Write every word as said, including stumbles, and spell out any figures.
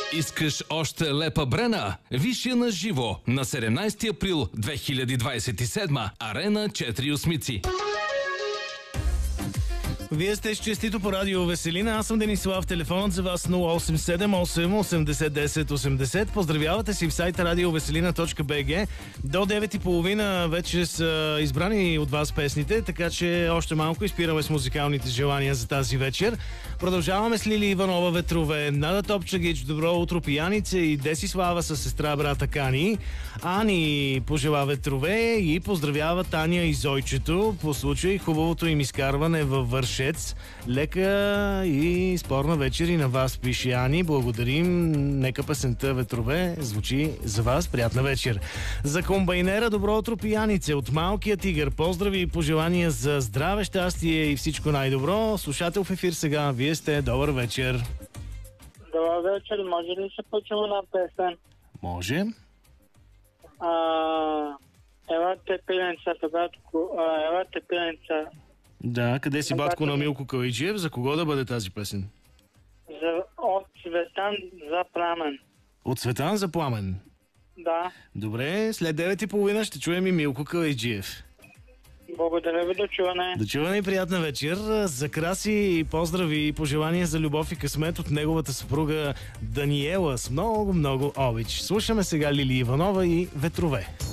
Искаш още лепа брена? Виж я на живо на седемнайсети април две хиляди двайсет и седма. Арена четири осмици. Вие сте с Честито по радио Веселина. Аз съм Денислав. Телефонът за вас нула осем седем осем осемдесет десет осемдесет. Поздравявате си в сайта радиовеселина точка би джи. До девет и половина вече са избрани от вас песните, така че още малко изпираме с музикалните желания за тази вечер. Продължаваме с Лили Иванова Ветрове, Нада Топчагич, Добро утро пиянице и Десислава със сестра брата Кани. Ани пожела ветрове и поздравява Таня и Зойчето по случай хубавото им изкарване във Вършец. Лека и спорна вечер и на вас, пише Ани. Благодарим. Нека песента Ветрове звучи за вас. Приятна вечер. За комбайнера Добро утро пиянице от Малкия тигър. Поздрави и пожелания за здраве, щастие и всичко най-добро. Слушател в ефир сега. Вие сте. Добър вечер. Добър вечер. Може ли се почува на песен? Може. А, елате пиленцата, братко. Елате пиленца. Да, къде си батко на Милко Калайджиев? За кого да бъде тази песен? За, от Цветан за Пламен. От Цветан за Пламен? Да. Добре, след девет и половина ще чуем и Милко Калайджиев. Благодаря ви, до чуване. До чуване и приятна вечер. За краси и поздрави и пожелания за любов и късмет от неговата съпруга Даниела с много, много обич. Слушаме сега Лили Иванова и Ветрове.